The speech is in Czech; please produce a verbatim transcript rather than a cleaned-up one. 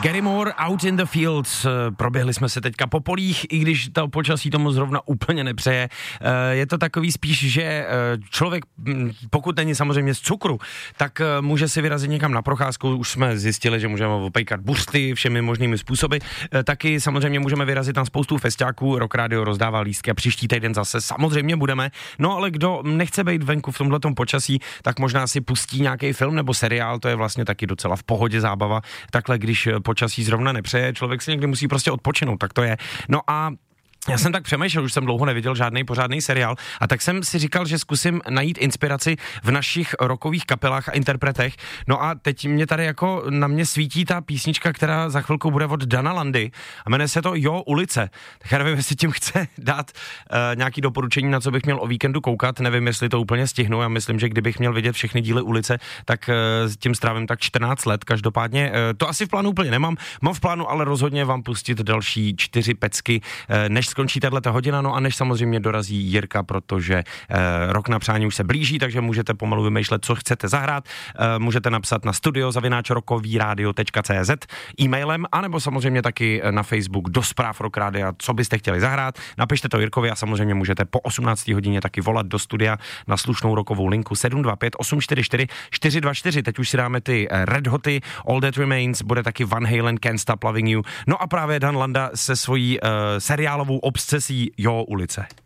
Gary Moore, Out in the Fields. Proběhli jsme se teďka po polích, i když to počasí tomu zrovna úplně nepřeje. Je to takový spíš, že člověk, pokud není samozřejmě z cukru, tak může si vyrazit někam na procházku. Už jsme zjistili, že můžeme opejkat buřty všemi možnými způsoby. Taky samozřejmě můžeme vyrazit na spoustu festiáků. Rock Radio rozdává lístky a příští týden zase samozřejmě budeme. No ale kdo nechce být venku v tomhletom počasí, tak možná si pustí nějaký film nebo seriál, to je vlastně taky docela v pohodě zábava. Takhle, když počasí zrovna nepřeje, člověk si někdy musí prostě odpočinout, tak to je. No a já jsem tak přemýšlel, už jsem dlouho neviděl žádný pořádný seriál a tak jsem si říkal, že zkusím najít inspiraci v našich rockových kapelách a interpretech. No a teď mě tady jako na mě svítí ta písnička, která za chvilku bude od Dana Landy a jmenuje se to Jo ulice. Tak já nevím, jestli tím chce dát uh, nějaký doporučení, na co bych měl o víkendu koukat, nevím, jestli to úplně stihnu. Já myslím, že kdybych měl vidět všechny díly Ulice, tak uh, tím strávím tak čtrnáct let. Každopádně uh, to asi v plánu úplně nemám. Mám v plánu ale rozhodně vám pustit další čtyři pecky, uh, než skončí tato hodina, no a než samozřejmě dorazí Jirka, protože eh, rok na přání už se blíží, takže můžete pomalu vymýšlet, co chcete zahrát. Eh, můžete napsat na studio zavináč rockovíradio tečka cé zet e-mailem, anebo samozřejmě taky na Facebook do zpráv Rock Rádia, co byste chtěli zahrát. Napište to Jirkovi a samozřejmě můžete po osmnácté hodině taky volat do studia na slušnou rockovou linku sedm dva pět osm čtyři čtyři čtyři dva čtyři. Teď už si dáme ty Red Hoty, All That Remains, bude taky Van Halen, Can't Stop Loving You. No a právě Dan Landa se svojí uh, seriálovou obsesí Jo ulice.